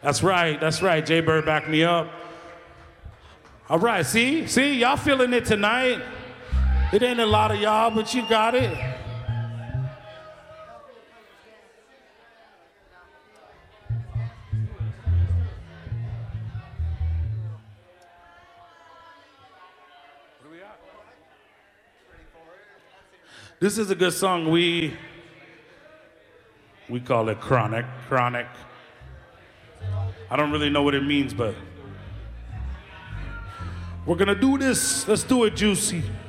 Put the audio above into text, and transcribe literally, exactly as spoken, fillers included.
That's right, that's right. Jay Bird backed me up. All right, see? See, y'all feeling it tonight? It ain't a lot of y'all, but you got it. This is a good song. We we call it Chronic. Chronic. I don't really know what it means, but we're gonna do this. Let's do it, Juicy.